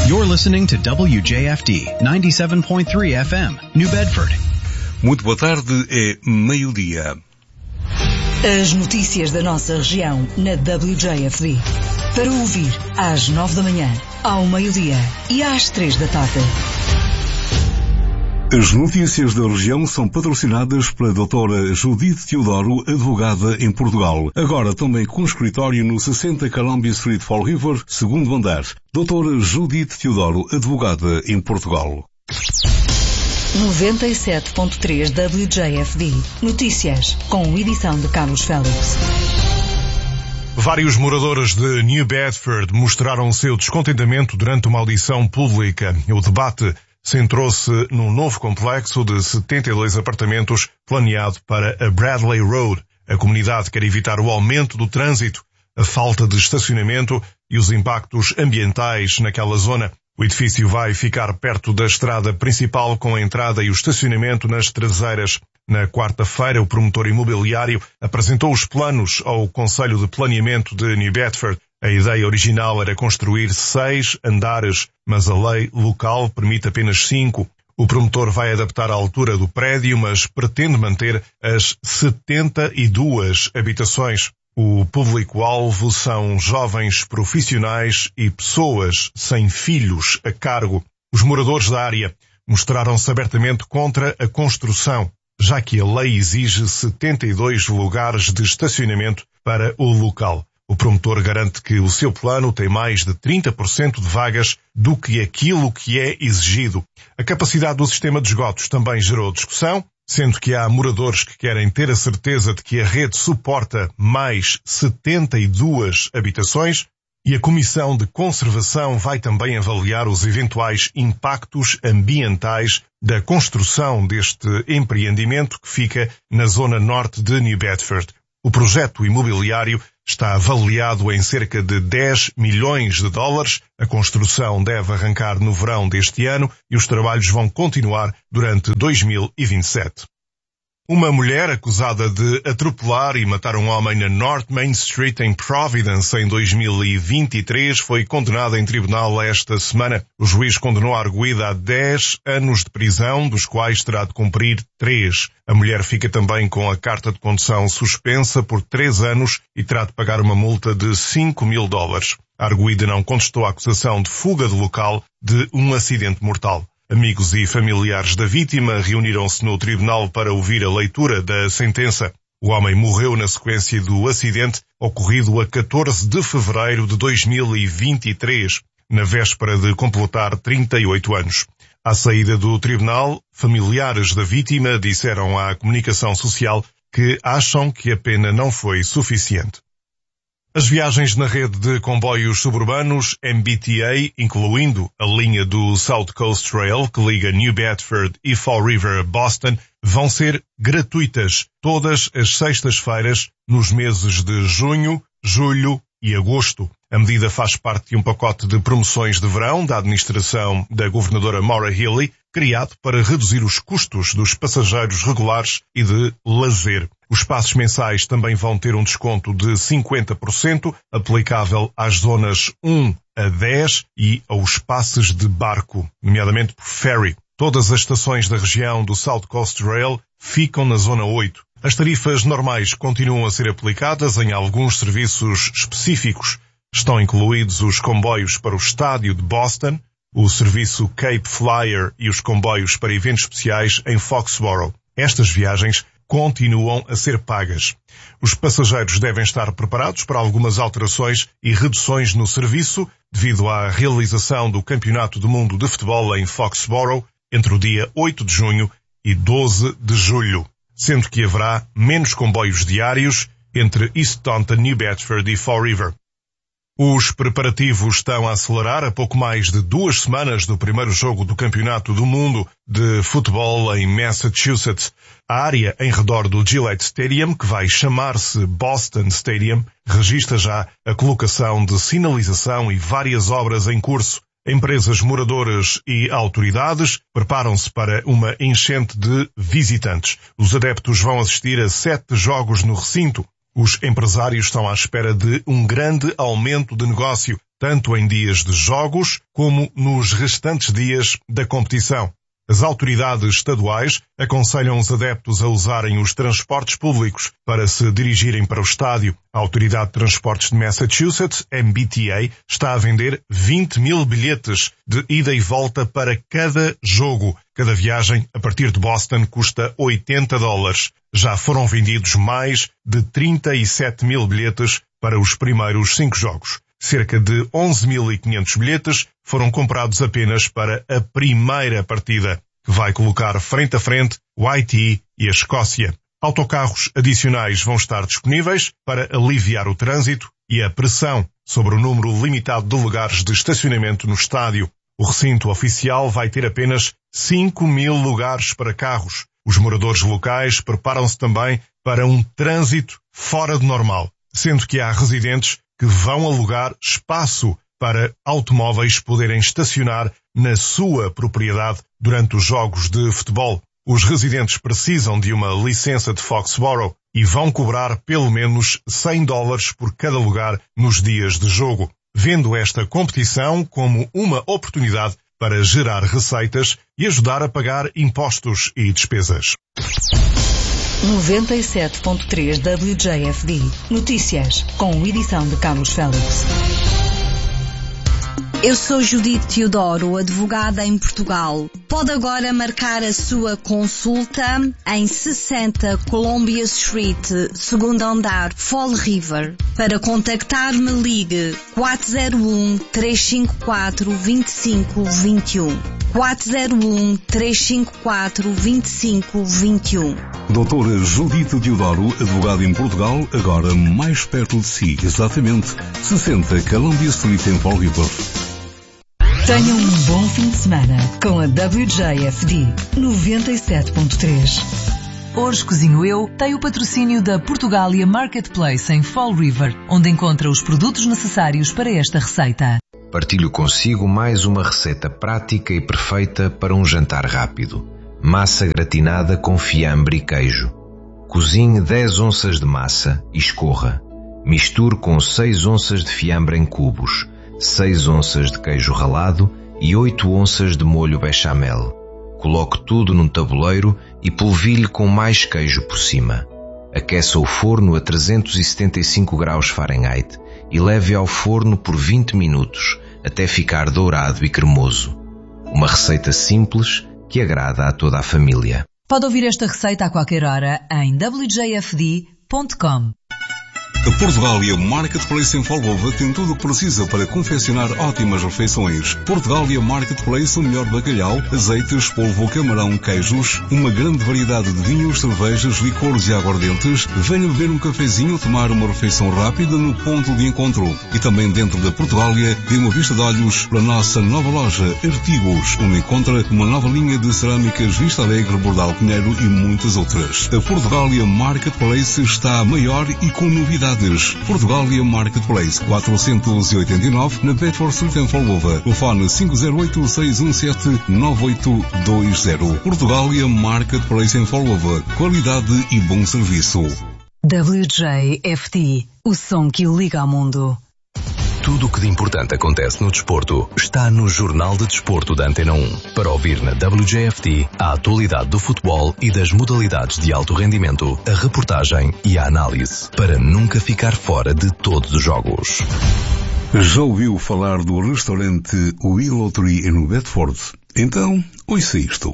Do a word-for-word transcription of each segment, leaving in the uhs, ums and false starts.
You're listening to W J F D ninety-seven point three F M, New Bedford. Muito boa tarde, é meio-dia. As notícias da nossa região na W J F D. Para ouvir às nove da manhã, ao meio-dia e às três da tarde. As notícias da região são patrocinadas pela doutora Judith Teodoro, advogada em Portugal. Agora também com escritório no sessenta Columbia Street, Fall River, segundo andar. doutora Judith Teodoro, advogada em Portugal. noventa e sete ponto três W J F D. Notícias, com edição de Carlos Félix. Vários moradores de New Bedford mostraram o seu descontentamento durante uma audição pública. O debate centrou-se num novo complexo de setenta e dois apartamentos planeado para a Bradley Road. A comunidade quer evitar o aumento do trânsito, a falta de estacionamento e os impactos ambientais naquela zona. O edifício vai ficar perto da estrada principal, com a entrada e o estacionamento nas traseiras. Na quarta-feira, o promotor imobiliário apresentou os planos ao Conselho de Planeamento de New Bedford. A ideia original era construir seis andares, mas a lei local permite apenas cinco. O promotor vai adaptar a altura do prédio, mas pretende manter as setenta e duas habitações. O público-alvo são jovens profissionais e pessoas sem filhos a cargo. Os moradores da área mostraram-se abertamente contra a construção, já que a lei exige setenta e dois lugares de estacionamento para o local. O promotor garante que o seu plano tem mais de trinta por cento de vagas do que aquilo que é exigido. A capacidade do sistema de esgotos também gerou discussão, sendo que há moradores que querem ter a certeza de que a rede suporta mais setenta e duas habitações, e a Comissão de Conservação vai também avaliar os eventuais impactos ambientais da construção deste empreendimento que fica na zona norte de New Bedford. O projeto imobiliário está avaliado em cerca de dez milhões de dólares. A construção deve arrancar no verão deste ano e os trabalhos vão continuar durante dois mil e vinte e sete. Uma mulher acusada de atropelar e matar um homem na North Main Street em Providence em dois mil e vinte e três foi condenada em tribunal esta semana. O juiz condenou a arguida a dez anos de prisão, dos quais terá de cumprir três. A mulher fica também com a carta de condução suspensa por três anos e terá de pagar uma multa de cinco mil dólares. A arguida não contestou a acusação de fuga do local de um acidente mortal. Amigos e familiares da vítima reuniram-se no tribunal para ouvir a leitura da sentença. O homem morreu na sequência do acidente ocorrido a catorze de fevereiro de dois mil e vinte e três, na véspera de completar trinta e oito anos. À saída do tribunal, familiares da vítima disseram à comunicação social que acham que a pena não foi suficiente. As viagens na rede de comboios suburbanos M B T A, incluindo a linha do South Coast Rail, que liga New Bedford e Fall River a Boston, vão ser gratuitas todas as sextas-feiras nos meses de junho, julho e agosto. A medida faz parte de um pacote de promoções de verão da administração da governadora Maura Healey, criado para reduzir os custos dos passageiros regulares e de lazer. Os passos mensais também vão ter um desconto de cinquenta por cento, aplicável às zonas um a dez e aos passes de barco, nomeadamente por ferry. Todas as estações da região do South Coast Rail ficam na zona oito. As tarifas normais continuam a ser aplicadas em alguns serviços específicos. Estão incluídos os comboios para o estádio de Boston, o serviço Cape Flyer e os comboios para eventos especiais em Foxborough. Estas viagens continuam a ser pagas. Os passageiros devem estar preparados para algumas alterações e reduções no serviço devido à realização do Campeonato do Mundo de Futebol em Foxborough entre o dia oito de junho e doze de julho, sendo que haverá menos comboios diários entre East Taunton, New Bedford e Fall River. Os preparativos estão a acelerar a pouco mais de duas semanas do primeiro jogo do Campeonato do Mundo de Futebol em Massachusetts. A área em redor do Gillette Stadium, que vai chamar-se Boston Stadium, registra já a colocação de sinalização e várias obras em curso. Empresas moradoras e autoridades preparam-se para uma enchente de visitantes. Os adeptos vão assistir a sete jogos no recinto. Os empresários estão à espera de um grande aumento de negócio, tanto em dias de jogos como nos restantes dias da competição. As autoridades estaduais aconselham os adeptos a usarem os transportes públicos para se dirigirem para o estádio. A Autoridade de Transportes de Massachusetts, M B T A, está a vender vinte mil bilhetes de ida e volta para cada jogo. Cada viagem a partir de Boston custa oitenta dólares. Já foram vendidos mais de trinta e sete mil bilhetes para os primeiros cinco jogos. Cerca de onze mil e quinhentos bilhetes foram comprados apenas para a primeira partida, que vai colocar frente a frente o Haiti e a Escócia. Autocarros adicionais vão estar disponíveis para aliviar o trânsito e a pressão sobre o número limitado de lugares de estacionamento no estádio. O recinto oficial vai ter apenas cinco mil lugares para carros. Os moradores locais preparam-se também para um trânsito fora de normal, sendo que há residentes que vão alugar espaço para automóveis poderem estacionar na sua propriedade durante os jogos de futebol. Os residentes precisam de uma licença de Foxborough e vão cobrar pelo menos cem dólares por cada lugar nos dias de jogo, vendo esta competição como uma oportunidade para gerar receitas e ajudar a pagar impostos e despesas. noventa e sete ponto três W J F D. Notícias, com edição de Carlos Félix. Eu sou Judite Teodoro, advogada em Portugal. Pode agora marcar a sua consulta em sessenta Columbia Street, segundo andar, Fall River. Para contactar-me, ligue quatro zero um, três cinco quatro, dois cinco dois um. quatro zero um, três cinco quatro, dois cinco dois um. Doutora Judite Teodoro, advogada em Portugal, agora mais perto de si, exatamente sessenta Columbia Street em Fall River. Tenham um bom fim de semana com a W J F D noventa e sete ponto três. Hoje Cozinho Eu tem o patrocínio da Portugália Marketplace em Fall River, onde encontra os produtos necessários para esta receita. Partilho consigo mais uma receita prática e perfeita para um jantar rápido. Massa gratinada com fiambre e queijo. Cozinhe dez onças de massa e escorra. Misture com seis onças de fiambre em cubos, seis onças de queijo ralado e oito onças de molho bechamel. Coloque tudo num tabuleiro e polvilhe com mais queijo por cima. Aqueça o forno a trezentos e setenta e cinco graus Fahrenheit e leve ao forno por vinte minutos até ficar dourado e cremoso. Uma receita simples que agrada a toda a família. Pode ouvir esta receita a qualquer hora em w j f d ponto com. A Portugália Marketplace em Folgova tem tudo o que precisa para confeccionar ótimas refeições. Portugália Marketplace, o melhor bacalhau, azeites, polvo, camarão, queijos, uma grande variedade de vinhos, cervejas, licores e aguardentes. Venha beber um cafezinho, tomar uma refeição rápida no ponto de encontro. E também dentro da Portugália, dê uma vista de olhos para a nossa nova loja Artigos, onde encontra uma nova linha de cerâmicas Vista Alegre, Bordal Pinheiro e muitas outras. A Portugália Marketplace está maior e com novidades. Portugália Marketplace, quatrocentos e oitenta e nove, na Bedford Street em Folgova. Telefone cinco zero oito, seis um sete, nove oito dois zero. Portugália Marketplace em Folgova. Qualidade e bom serviço. W J F D, o som que o liga ao mundo. Tudo o que de importante acontece no desporto está no Jornal de Desporto da Antena um. Para ouvir na W J F D a atualidade do futebol e das modalidades de alto rendimento, a reportagem e a análise, para nunca ficar fora de todos os jogos. Já ouviu falar do restaurante Willow Tree em Bedford? Então, ouça isto.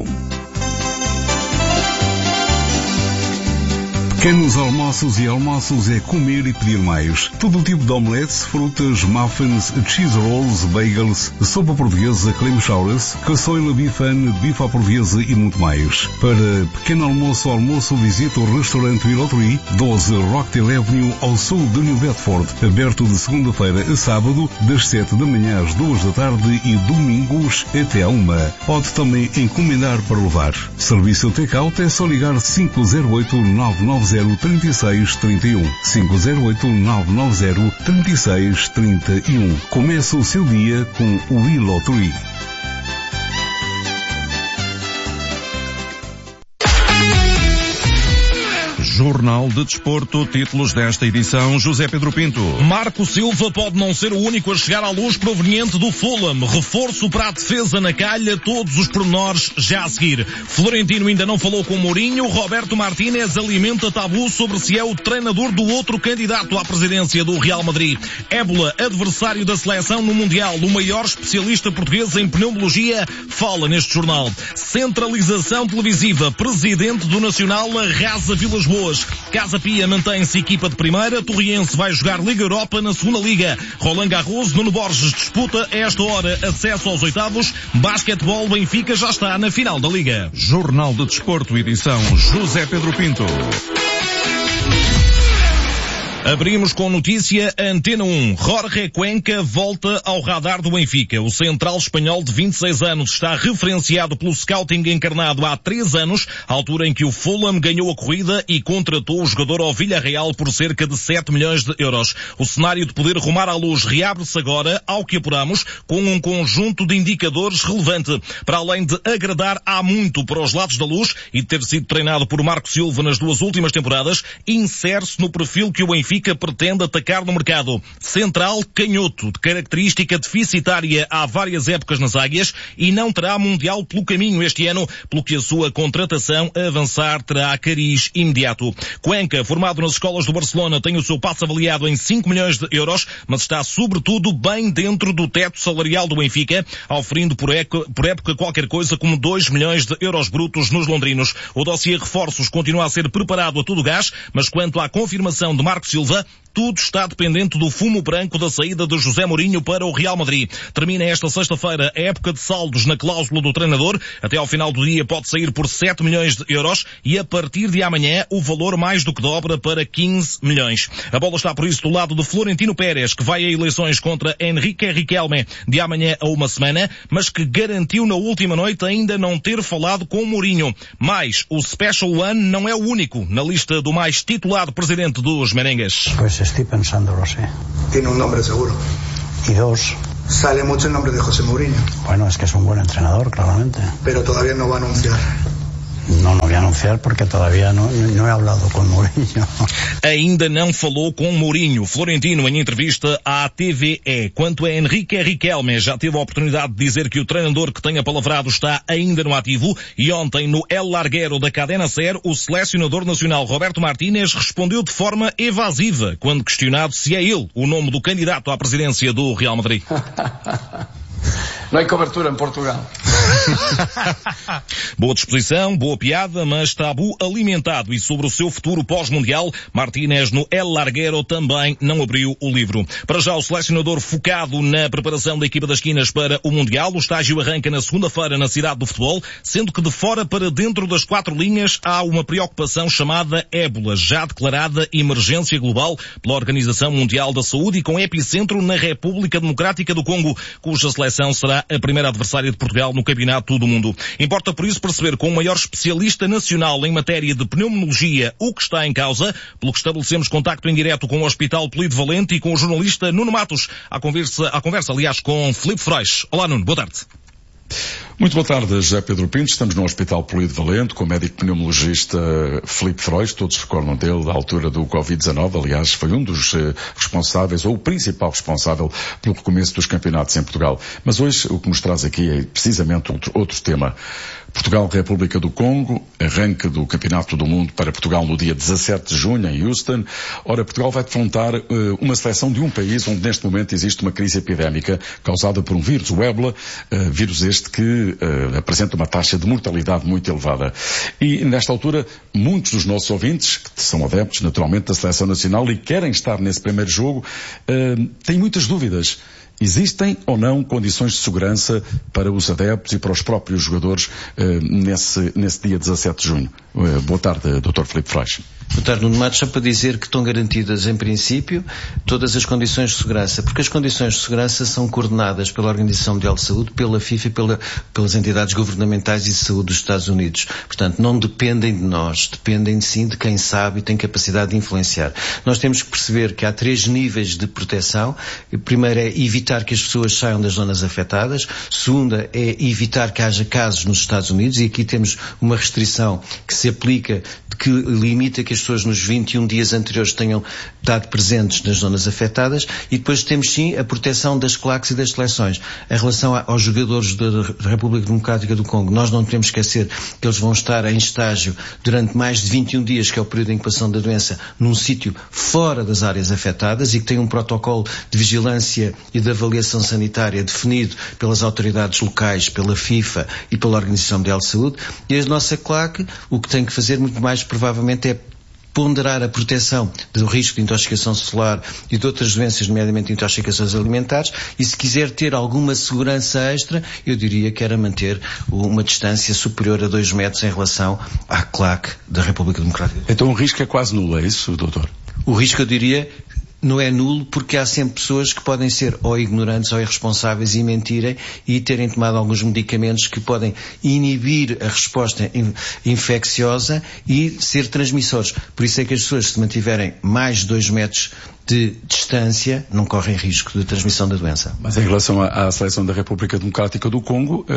Pequenos almoços e almoços é comer e pedir mais. Todo tipo de omeletes, frutas, muffins, cheese rolls, bagels, sopa portuguesa, clam chowders, caçoila bifane, bife à portuguesa e muito mais. Para pequeno almoço ou almoço, visite o restaurante Willow Tree, doze Rockdale Avenue, ao sul de New Bedford. Aberto de segunda-feira a sábado, das sete da manhã às duas da tarde e domingos até à uma. Pode também encomendar para levar. Serviço take-out é só ligar cinco zero oito, nove nove zero, três seis três um. cinco zero oito, nove nove zero, três seis três um. Começa o seu dia com o Willow Tree. Jornal de Desporto, títulos desta edição, José Pedro Pinto. Marco Silva pode não ser o único a chegar à luz proveniente do Fulham. Reforço para a defesa na calha, todos os pormenores já a seguir. Florentino ainda não falou com Mourinho. Roberto Martínez alimenta tabu sobre se é o treinador do outro candidato à presidência do Real Madrid. Ébola, adversário da seleção no Mundial, o maior especialista português em pneumologia, fala neste jornal. Centralização televisiva, presidente do Nacional arrasa Vilas Boas. Casa Pia mantém-se equipa de primeira, Torriense vai jogar Liga Europa na segunda Liga. Roland Garros, Nuno Borges disputa a esta hora acesso aos oitavos. Basquetebol, Benfica já está na final da Liga. Jornal de Desporto, edição José Pedro Pinto. Abrimos com notícia Antena um. Jorge Cuenca volta ao radar do Benfica. O central espanhol de vinte e seis anos está referenciado pelo scouting encarnado há três anos, altura em que o Fulham ganhou a corrida e contratou o jogador ao Villarreal por cerca de sete milhões de euros. O cenário de poder rumar à luz reabre-se agora, ao que apuramos, com um conjunto de indicadores relevante. Para além de agradar há muito para os lados da luz e de ter sido treinado por Marco Silva nas duas últimas temporadas, insere-se no perfil que o Benfica pretende atacar no mercado. Central canhoto, de característica deficitária há várias épocas nas Águias e não terá Mundial pelo caminho este ano, pelo que a sua contratação a avançar terá cariz imediato. Cuenca, formado nas escolas do Barcelona, tem o seu passe avaliado em cinco milhões de euros, mas está sobretudo bem dentro do teto salarial do Benfica, oferindo por época, por época qualquer coisa como dois milhões de euros brutos nos londrinos. O dossiê reforços continua a ser preparado a todo gás, mas quanto à confirmação de Marco Silva, tudo está dependente do fumo branco da saída de José Mourinho para o Real Madrid. Termina esta sexta-feira a época de saldos na cláusula do treinador. Até ao final do dia pode sair por sete milhões de euros e a partir de amanhã o valor mais do que dobra para quinze milhões. A bola está por isso do lado de Florentino Pérez, que vai a eleições contra Henrique Riquelme de amanhã a uma semana, mas que garantiu na última noite ainda não ter falado com Mourinho. Mas o Special One não é o único na lista do mais titulado presidente dos merengues. Pues estoy pensándolo, sí. Tiene un nombre seguro. Y dos. Sale mucho el nombre de José Mourinho. Bueno, es que es un buen entrenador, claramente. Pero todavía no va a anunciar. No, no voy a anunciar porque todavía no, no he hablado con Mourinho. Ainda não falou com Mourinho. Florentino em entrevista à T V E. Quanto a Henrique Riquelme, já teve a oportunidade de dizer que o treinador que tem apalavrado está ainda no ativo e ontem no El Larguero da Cadena Ser, o selecionador nacional Roberto Martínez respondeu de forma evasiva quando questionado se é ele o nome do candidato à presidência do Real Madrid. Não há cobertura em Portugal. Boa disposição, boa piada, mas tabu alimentado. E sobre o seu futuro pós-mundial, Martínez no El Larguero também não abriu o livro. Para já o selecionador focado na preparação da equipa das esquinas para o Mundial. O estágio arranca na segunda-feira na cidade do futebol, sendo que de fora para dentro das quatro linhas há uma preocupação chamada ébola, já declarada emergência global pela Organização Mundial da Saúde e com epicentro na República Democrática do Congo, cuja seleção será a primeira adversária de Portugal no Campeonato do Mundo. Importa por isso perceber com o maior especialista nacional em matéria de pneumologia o que está em causa, pelo que estabelecemos contacto em direto com o Hospital Polivalente e com o jornalista Nuno Matos, à conversa, à conversa aliás, com Filipe Freixo. Olá Nuno, boa tarde. Muito boa tarde, José Pedro Pinto. Estamos no Hospital Polivalente com o médico pneumologista Filipe Freixo. Todos recordam dele da altura do covid dezanove. Aliás, foi um dos responsáveis, ou o principal responsável, pelo recomeço dos campeonatos em Portugal. Mas hoje o que nos traz aqui é precisamente outro, outro tema. Portugal, República do Congo, arranque do Campeonato do Mundo para Portugal no dia dezassete de junho, em Houston. Ora, Portugal vai defrontar uh, uma seleção de um país onde neste momento existe uma crise epidémica causada por um vírus, o ébola, uh, vírus este que uh, apresenta uma taxa de mortalidade muito elevada. E nesta altura, muitos dos nossos ouvintes, que são adeptos naturalmente da Seleção Nacional e querem estar nesse primeiro jogo, uh, têm muitas dúvidas. Existem ou não condições de segurança para os adeptos e para os próprios jogadores uh, nesse, nesse dia dezassete de junho? Uh, boa tarde, doutor Filipe Freixo. Boa tarde, Nuno Matos. Só para dizer que estão garantidas, em princípio, todas as condições de segurança, porque as condições de segurança são coordenadas pela Organização Mundial de Saúde, pela FIFA e pela, pelas entidades governamentais e de saúde dos Estados Unidos. Portanto, não dependem de nós, dependem sim de quem sabe e tem capacidade de influenciar. Nós temos que perceber que há três níveis de proteção. O primeiro é evitar que as pessoas saiam das zonas afetadas. Segunda é evitar que haja casos nos Estados Unidos, e aqui temos uma restrição que se aplica, que limita que as pessoas nos vinte e um dias anteriores tenham estado presentes nas zonas afetadas, e depois temos sim a proteção das claques e das seleções. Em relação aos jogadores da República Democrática do Congo, nós não podemos esquecer que eles vão estar em estágio durante mais de vinte e um dias, que é o período de incubação da doença, num sítio fora das áreas afetadas e que tem um protocolo de vigilância e de avaliação sanitária definido pelas autoridades locais, pela FIFA e pela Organização Mundial de Saúde. E a nossa claque, o que tem que fazer muito mais provavelmente é ponderar a proteção do risco de intoxicação solar e de outras doenças, nomeadamente intoxicações alimentares, e se quiser ter alguma segurança extra, eu diria que era manter uma distância superior a dois metros em relação à claque da República Democrática. Então o risco é quase nulo, é isso, doutor? O risco, eu diria, não é nulo, porque há sempre pessoas que podem ser ou ignorantes ou irresponsáveis e mentirem e terem tomado alguns medicamentos que podem inibir a resposta infecciosa e ser transmissores. Por isso é que as pessoas, se mantiverem mais de dois metros de distância, não correm risco de transmissão da doença. Mas em relação à, à seleção da República Democrática do Congo,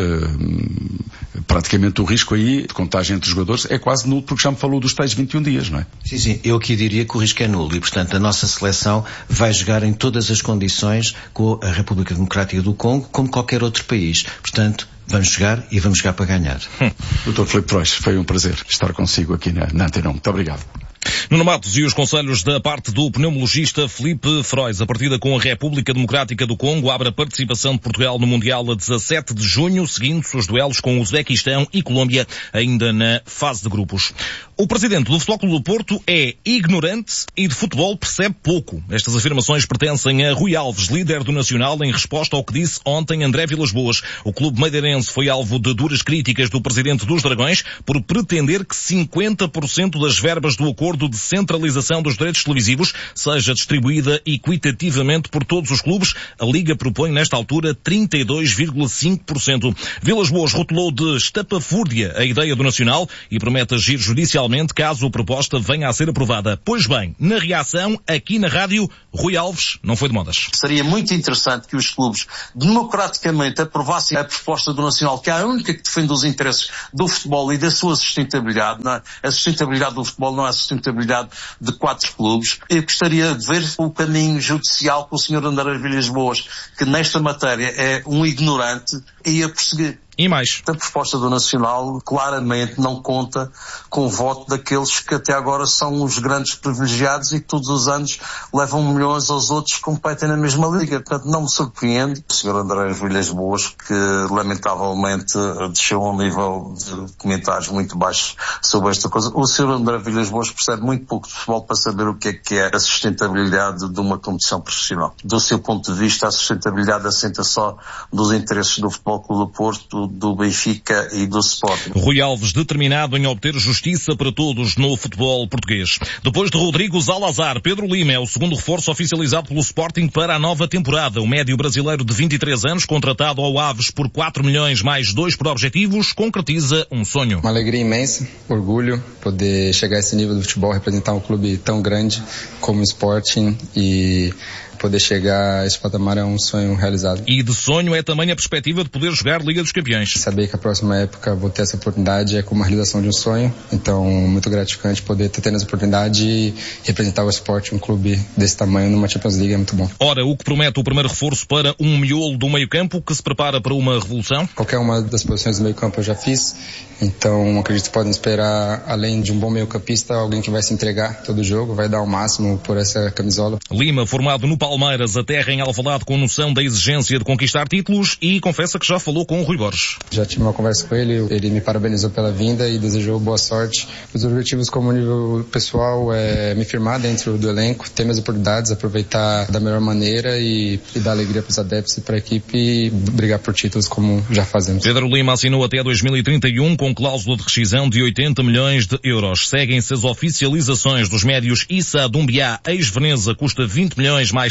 eh, praticamente o risco aí de contágio entre os jogadores é quase nulo, porque já me falou dos tais vinte e um dias, não é? Sim, sim. Eu aqui diria que o risco é nulo e, portanto, a nossa seleção vai jogar em todas as condições com a República Democrática do Congo, como qualquer outro país. Portanto, vamos jogar e vamos jogar para ganhar. Hum. doutor Filipe Frois, foi um prazer estar consigo aqui na, na Antena um. Muito obrigado. Nuno Matos e os conselhos da parte do pneumologista Filipe Frois. A partida com a República Democrática do Congo abre a participação de Portugal no Mundial a dezassete de junho, seguindo-se os duelos com o Uzbequistão e Colômbia, ainda na fase de grupos. O presidente do Futebol Clube do Porto é ignorante e de futebol percebe pouco. Estas afirmações pertencem a Rui Alves, líder do Nacional, em resposta ao que disse ontem André Vilas-Boas. O clube madeirense foi alvo de duras críticas do presidente dos Dragões por pretender que cinquenta por cento das verbas do acordo de centralização dos direitos televisivos seja distribuída equitativamente por todos os clubes. A Liga propõe nesta altura trinta e dois vírgula cinco por cento. Vilas-Boas rotulou de estapafúrdia a ideia do Nacional e promete agir judicialmente caso a proposta venha a ser aprovada. Pois bem, na reação, aqui na rádio, Rui Alves não foi de modas. Seria muito interessante que os clubes democraticamente aprovassem a proposta do Nacional, que é a única que defende os interesses do futebol e da sua sustentabilidade. Não é? A sustentabilidade do futebol não é a sustentabilidade de quatro clubes. Eu gostaria de ver o caminho judicial com o senhor André Vilas-Boas, que nesta matéria é um ignorante, e a prosseguir. E mais? A proposta do Nacional claramente não conta com o voto daqueles que até agora são os grandes privilegiados e que todos os anos levam milhões aos outros que competem na mesma liga. Portanto, não me surpreende o senhor André Vilas-Boas, que lamentavelmente desceu a um nível de comentários muito baixos sobre esta coisa. O senhor André Vilas-Boas percebe muito pouco de futebol para saber o que é que é a sustentabilidade de uma competição profissional. Do seu ponto de vista, a sustentabilidade assenta só dos interesses do Futebol Clube do Porto, do Benfica e do Sporting. Rui Alves determinado em obter justiça para todos no futebol português. Depois de Rodrigo Zalazar, Pedro Lima é o segundo reforço oficializado pelo Sporting para a nova temporada. O médio brasileiro de vinte e três anos, contratado ao Aves por quatro milhões mais dois por objetivos, concretiza um sonho. Uma alegria imensa, orgulho poder chegar a esse nível do futebol, representar um clube tão grande como o Sporting e poder chegar a esse patamar é um sonho realizado. E de sonho é também a perspectiva de poder jogar Liga dos Campeões. Saber que a próxima época vou ter essa oportunidade é como a realização de um sonho, então muito gratificante poder ter tendo essa oportunidade e representar o Sport, um clube desse tamanho numa Champions League, é muito bom. Ora, o que promete o primeiro reforço para um miolo do meio-campo que se prepara para uma revolução? Qualquer uma das posições do meio-campo eu já fiz, então acredito que podem esperar, além de um bom meio-campista, alguém que vai se entregar todo o jogo, vai dar o máximo por essa camisola. Lima, formado no Palmeiras, aterra em Alvalade com noção da exigência de conquistar títulos e confessa que já falou com o Rui Borges. Já tive uma conversa com ele, ele me parabenizou pela vinda e desejou boa sorte. Os objetivos como nível pessoal é me firmar dentro do elenco, ter minhas oportunidades, aproveitar da melhor maneira e, e dar alegria para os adeptos e para a equipe e brigar por títulos como já fazemos. Pedro Lima assinou até dois mil e trinta e um com cláusula de rescisão de oitenta milhões de euros. Seguem-se as oficializações dos médios Issa Doumbia, ex-Veneza, custa vinte milhões mais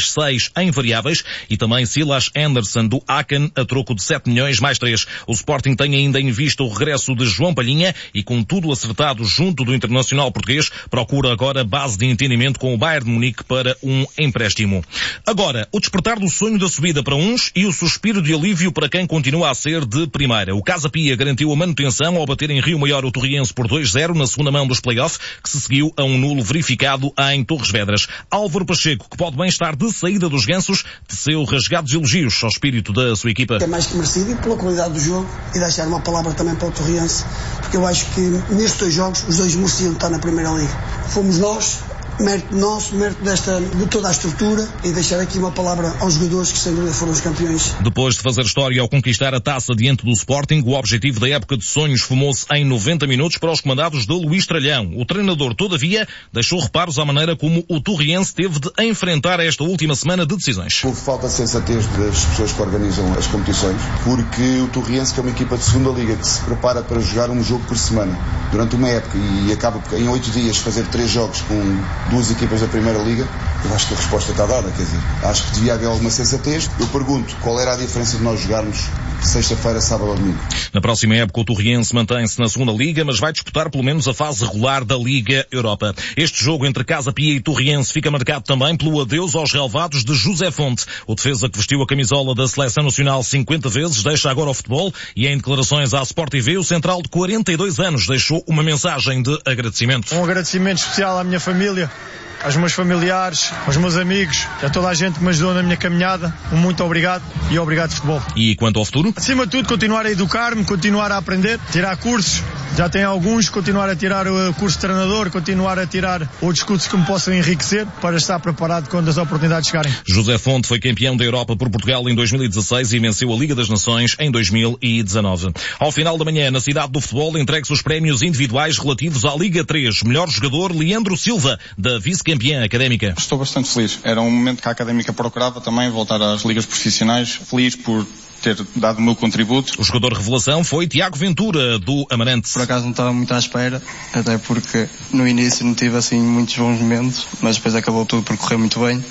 mais seis em variáveis e também Silas Anderson do Aachen a troco de sete milhões mais três. O Sporting tem ainda em vista o regresso de João Palhinha e com tudo acertado junto do internacional português, procura agora base de entendimento com o Bayern de Munique para um empréstimo. Agora, o despertar do sonho da subida para uns e o suspiro de alívio para quem continua a ser de primeira. O Casa Pia garantiu a manutenção ao bater em Rio Maior o Torriense por dois zero na segunda mão dos play-off, que se seguiu a um nulo verificado em Torres Vedras. Álvaro Pacheco, que pode bem estar de saída dos gansos, teceu rasgados elogios ao espírito da sua equipa. É mais que merecido e pela qualidade do jogo, e deixar uma palavra também para o Torriense, porque eu acho que nestes dois jogos os dois mereciam estar na Primeira Liga. Fomos nós, mérito nosso, mérito desta, de toda a estrutura, e deixar aqui uma palavra aos jogadores que sem dúvida foram os campeões. Depois de fazer história ao conquistar a taça diante do Sporting, o objetivo da época de sonhos fumou-se em noventa minutos para os comandados de Luís Tralhão. O treinador, todavia, deixou reparos à maneira como o Torriense teve de enfrentar esta última semana de decisões. Houve falta de sensatez das pessoas que organizam as competições, porque o Torriense, que é uma equipa de segunda liga que se prepara para jogar um jogo por semana durante uma época e acaba em oito dias fazer três jogos com duas equipas da Primeira Liga, eu acho que a resposta está dada, quer dizer, acho que devia haver alguma sensatez. Eu pergunto, qual era a diferença de nós jogarmos sexta-feira, sábado ou domingo? Na próxima época o Torriense mantém-se na segunda Liga, mas vai disputar pelo menos a fase regular da Liga Europa. Este jogo entre Casa Pia e Torriense fica marcado também pelo adeus aos relevados de José Fonte. O defesa que vestiu a camisola da Seleção Nacional cinquenta vezes deixa agora o futebol e em declarações à Sport T V o central de quarenta e dois anos deixou uma mensagem de agradecimento. Um agradecimento especial à minha família, aos meus familiares, aos meus amigos, a toda a gente que me ajudou na minha caminhada. Um muito obrigado e obrigado futebol. E quanto ao futuro? Acima de tudo, continuar a educar-me, continuar a aprender, tirar cursos. Já tenho alguns, continuar a tirar o curso de treinador, continuar a tirar outros cursos que me possam enriquecer para estar preparado quando as oportunidades chegarem. José Fonte foi campeão da Europa por Portugal em dois mil e dezasseis e venceu a Liga das Nações em dois mil e dezanove. Ao final da manhã, na cidade do futebol, entregue-se os prémios individuais relativos à Liga três. Melhor jogador, Leandro Silva, da vice-campeã Académica. Estou bastante feliz. Era um momento que a Académica procurava também, voltar às ligas profissionais. Feliz por ter dado o meu contributo. O jogador revelação foi Tiago Ventura, do Amarante. Por acaso não estava muito à espera, até porque no início não tive assim muitos bons momentos, mas depois acabou tudo por correr muito bem.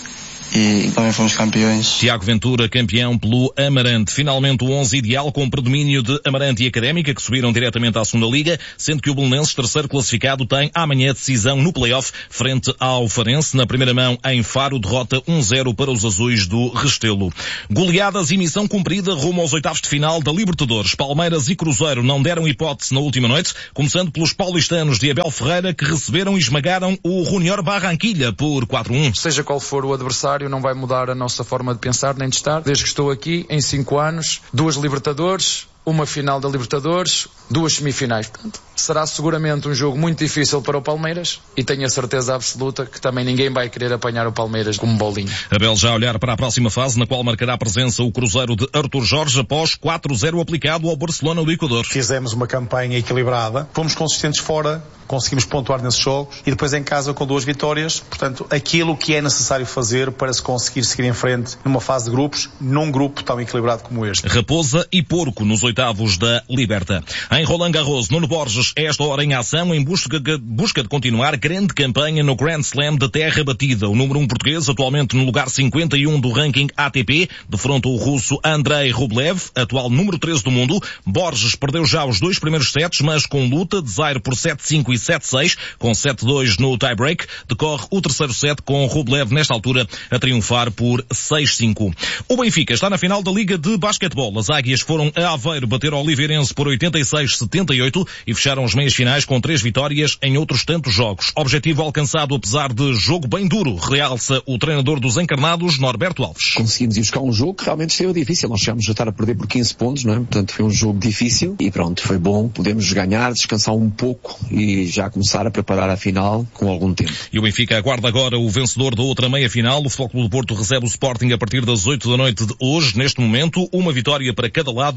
E também fomos campeões. Tiago Ventura, campeão pelo Amarante. Finalmente o onze ideal com predomínio de Amarante e Académica, que subiram diretamente à segunda Liga, sendo que o Belenenses, terceiro classificado, tem amanhã decisão no play-off frente ao Farense. Na primeira mão, em Faro, derrota um zero para os azuis do Restelo. Goleadas e missão cumprida rumo aos oitavos de final da Libertadores. Palmeiras e Cruzeiro não deram hipótese na última noite, começando pelos paulistanos de Abel Ferreira, que receberam e esmagaram o Junior Barranquilla por quatro a um. Seja qual for o adversário, não vai mudar a nossa forma de pensar nem de estar. Desde que estou aqui, em cinco anos, duas Libertadores, uma final da Libertadores, duas semifinais. Portanto, será seguramente um jogo muito difícil para o Palmeiras e tenho a certeza absoluta que também ninguém vai querer apanhar o Palmeiras como bolinha. Abel já a olhar para a próxima fase, na qual marcará presença o Cruzeiro de Artur Jorge após quatro zero aplicado ao Barcelona do Equador. Fizemos uma campanha equilibrada, fomos consistentes fora, conseguimos pontuar nesses jogos e depois em casa com duas vitórias. Portanto, aquilo que é necessário fazer para se conseguir seguir em frente numa fase de grupos, num grupo tão equilibrado como este. Raposa e Porco nos oitavos da Liberta. Em Roland Garros, Nuno Borges, esta hora em ação em busca, busca de continuar grande campanha no Grand Slam de terra batida. O número um português, atualmente no lugar cinquenta e um do ranking A T P, defronta o russo Andrei Rublev, atual número treze do mundo. Borges perdeu já os dois primeiros sets, mas com luta, de zero por sete cinco e sete seis, com sete dois no tie-break. Decorre o terceiro set com Rublev, nesta altura, a triunfar por seis cinco. O Benfica está na final da Liga de Basquetebol. As Águias foram a Aveiro bater ao Oliveirense por oitenta e seis a setenta e oito e fecharam as meias finais com três vitórias em outros tantos jogos. Objetivo alcançado apesar de jogo bem duro, realça o treinador dos encarnados, Norberto Alves. Conseguimos ir buscar um jogo que realmente esteve difícil. Nós chegámos a estar a perder por quinze pontos, não é? Portanto, foi um jogo difícil e pronto, foi bom. Podemos ganhar, descansar um pouco e já começar a preparar a final com algum tempo. E o Benfica aguarda agora o vencedor da outra meia final. O Futebol Clube do Porto recebe o Sporting a partir das oito da noite de hoje. Neste momento, uma vitória para cada lado numa eliminatória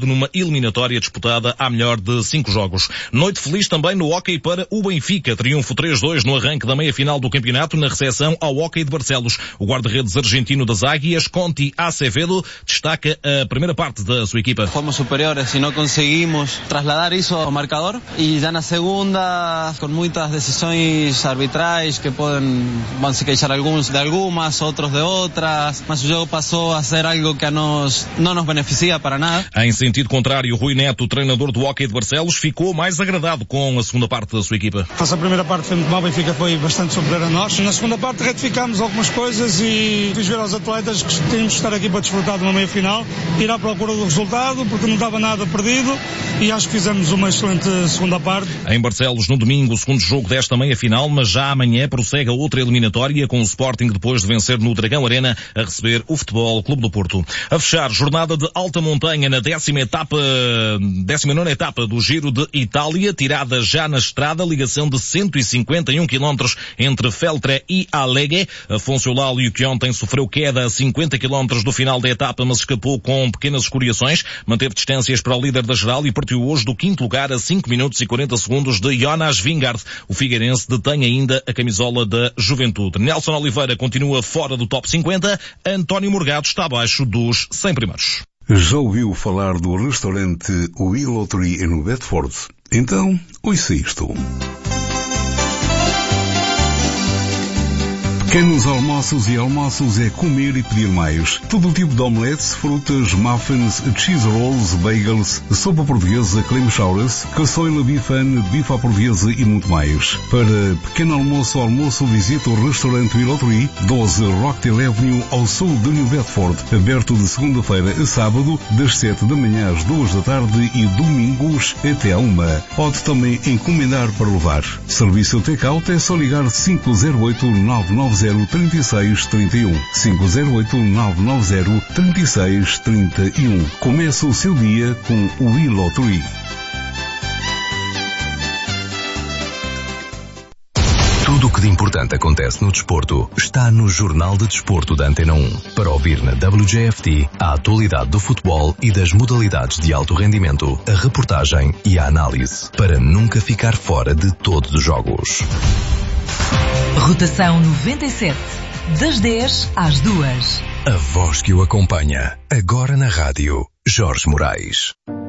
eliminatória disputada à melhor de cinco jogos. Noite feliz também no hóquei para o Benfica. Triunfo três dois no arranque da meia-final do campeonato na recepção ao hóquei de Barcelos. O guarda-redes argentino das Águias, Conti Acevedo, destaca a primeira parte da sua equipa. Fomos superiores e não conseguimos trasladar isso ao marcador. E já na segunda, com muitas decisões arbitrais que podem, vão se queixar alguns de algumas, outros de outras, mas o jogo passou a ser algo que a nós não nos beneficia para nada. Em sentido contrário, Rui Neto, treinador do hóquei de Barcelos, ficou mais agradado com a segunda parte da sua equipa. A primeira parte foi muito mal, o Benfica foi bastante superior a nós. Na segunda parte retificámos algumas coisas e fiz ver aos atletas que tínhamos de estar aqui para desfrutar de uma meia-final, ir à procura do resultado, porque não estava nada perdido, e acho que fizemos uma excelente segunda parte. Em Barcelos, no domingo, o segundo jogo desta meia-final, mas já amanhã prossegue a outra eliminatória, com o Sporting, depois de vencer no Dragão Arena, a receber o Futebol Clube do Porto. A fechar, jornada de alta montanha na décima etapa, décima nona etapa do Giro de Itália, tirada já na estrada, ligação de cento e cinquenta e um quilómetros entre Feltre e Alleghe. Afonso Eulálio, que ontem sofreu queda a cinquenta quilómetros do final da etapa, mas escapou com pequenas escoriações, manteve distâncias para o líder da geral e partiu hoje do quinto lugar a cinco minutos e quarenta segundos de Jonas Vingard. O Figueirense detém ainda a camisola da Juventude. Nelson Oliveira continua fora do top cinquenta, António Morgado está abaixo dos cem primeiros. Já ouviu falar do restaurante Willow Tree no Bedford? Então, ouça isto. Pequenos almoços e almoços é comer e pedir mais. Todo o tipo de omeletes, frutas, muffins, cheese rolls, bagels, sopa portuguesa, creme chowers, caçoila bifan, bife à portuguesa e muito mais. Para pequeno almoço ou almoço, visita o restaurante Willow Tree, doze Rockdale Avenue, ao sul de New Bedford, aberto de segunda-feira a sábado, das sete da manhã às duas da tarde e domingos até à uma. Pode também encomendar para levar. Serviço take-out é só ligar cinco zero oito nove nove zero três seis três um. cinco zero oito nove nove zero três seis três um. Começa o seu dia com o Willow Tree. Tudo o que de importante acontece no desporto está no Jornal de Desporto da Antena um. Para ouvir na W J F T a atualidade do futebol e das modalidades de alto rendimento, a reportagem e a análise, para nunca ficar fora de todos os jogos. Rotação noventa e sete, das dez às duas. A voz que o acompanha, agora na rádio, Jorge Moraes.